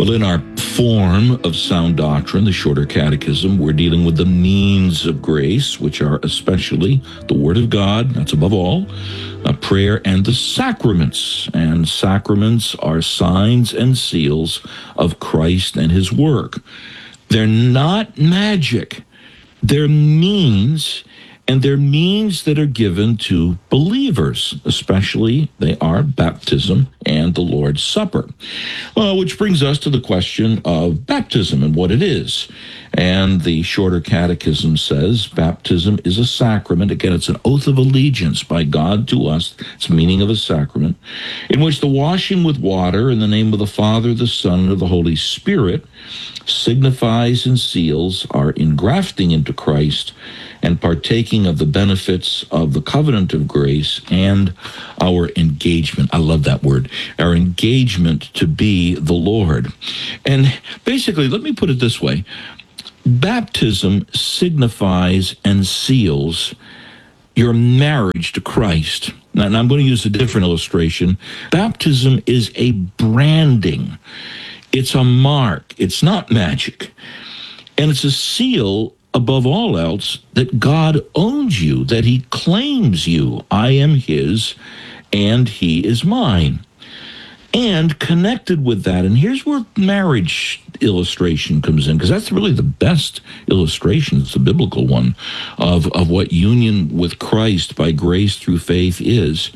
Well, in our form of sound doctrine, the Shorter Catechism, we're dealing with the means of grace, which are especially the Word of God, that's above all, prayer, and the sacraments. And sacraments are signs and seals of Christ and his work. They're not magic. They're means, and they're means that are given to believers, especially they are baptism and the Lord's Supper. Which brings us to the question of baptism and what it is. And the Shorter Catechism says baptism is a sacrament. Again, it's an oath of allegiance by God to us. It's the meaning of a sacrament, in which the washing with water in the name of the Father, the Son, and of the Holy Spirit signifies and seals our engrafting into Christ and partaking of the benefits of the covenant of grace and our engagement. I love that word, our engagement to be the Lord. And basically, let me put it this way. Baptism signifies and seals your marriage to Christ. Now, I'm going to use a different illustration. Baptism is a branding. It's a mark. It's not magic. And it's a seal, above all else, that God owns you, that he claims you. I am his, and he is mine. And connected with that, and here's where marriage illustration comes in, because that's really the best illustration, it's the biblical one, of what union with Christ by grace through faith is.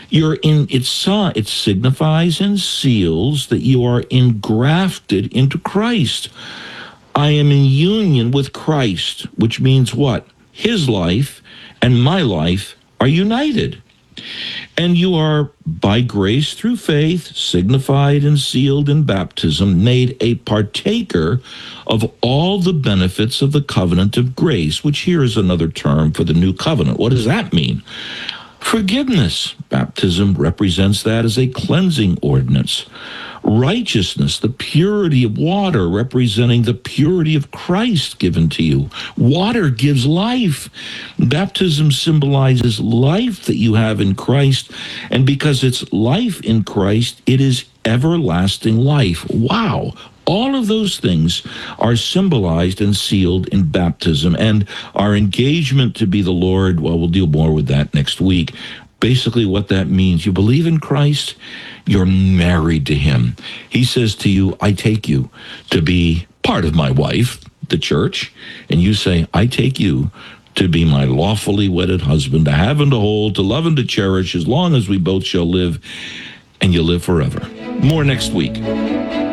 It signifies and seals that you are engrafted into Christ. I am in union with Christ, which means what? His life and my life are united. And you are, by grace through faith, signified and sealed in baptism, made a partaker of all the benefits of the covenant of grace, which here is another term for the new covenant. What does that mean? Forgiveness. Baptism represents that as a cleansing ordinance. Righteousness, the purity of water, representing the purity of Christ given to you. Water gives life. Baptism symbolizes life that you have in Christ, and because it's life in Christ, it is everlasting life. Wow! All of those things are symbolized and sealed in baptism, and our engagement to be the Lord, well, we'll deal more with that next week. Basically what that means, you believe in Christ, you're married to him. He says to you, I take you to be part of my wife, the church, and you say, I take you to be my lawfully wedded husband, to have and to hold, to love and to cherish, as long as we both shall live, and you live forever. More next week.